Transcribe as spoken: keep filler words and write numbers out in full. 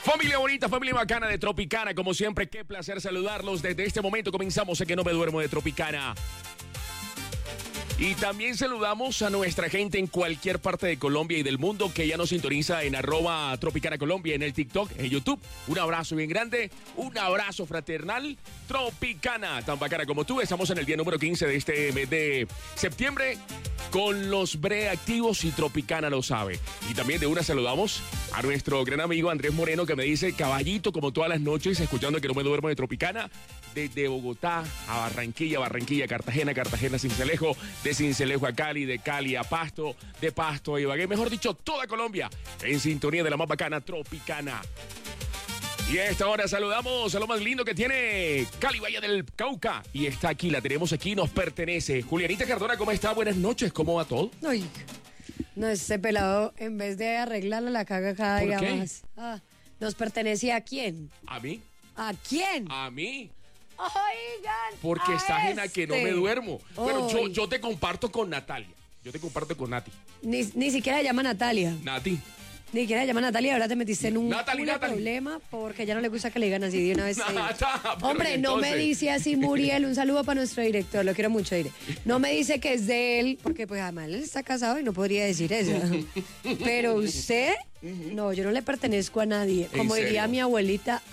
Familia bonita, familia bacana de Tropicana, como siempre, qué placer saludarlos. Desde este momento comenzamos a Que No Me Duermo de Tropicana. Y también saludamos a nuestra gente en cualquier parte de Colombia y del mundo que ya nos sintoniza en arroba Tropicana Colombia, en el TikTok, en YouTube. Un abrazo bien grande, un abrazo fraternal. Tropicana, tan bacana como tú. Estamos en el día número quince de este mes de septiembre con los Bre activos y Tropicana lo sabe. Y también de una saludamos a nuestro gran amigo Andrés Moreno, que me dice caballito como todas las noches, escuchando Que No Me Duermo de Tropicana, desde Bogotá a Barranquilla, Barranquilla, Cartagena, Cartagena, Sincelejo, de Sincelejo a Cali, de Cali a Pasto, de Pasto a Ibagué, mejor dicho, toda Colombia en sintonía de la más bacana Tropicana. Y a esta hora saludamos a lo más lindo que tiene Cali, Valle del Cauca. Y está aquí, la tenemos aquí, nos pertenece. Julianita Cardona, ¿cómo está? Buenas noches, ¿cómo va todo? Uy, no, ese pelado, en vez de arreglarla, la caga cada ¿Por día qué? más. Ah, ¿nos pertenece a quién? ¿A mí? ¿A quién? ¿A mí? Oigan, Porque a está ajena que no me este. duermo. Bueno, yo, Uy. yo te comparto con Natalia. Yo te comparto con Nati. Ni, ni siquiera se llama Natalia. Nati. Ni siquiera se llama Natalia. Ahora te metiste en un Natalie, culo Natalie. problema porque ya no le gusta que le digan así de una vez. Nata, pero Hombre, no me entonces. dice así Muriel. Un saludo para nuestro director. Lo quiero mucho, Dire. No me dice que es de él porque pues además él está casado y no podría decir eso. Pero usted, no, yo no le pertenezco a nadie. ¿En Como diría serio? mi abuelita,